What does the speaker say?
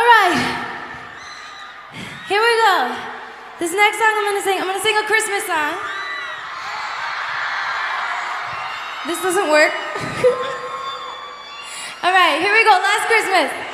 All right, here we go. This next song I'm gonna sing a Christmas song. This doesn't work. All right, here we go, Last Christmas.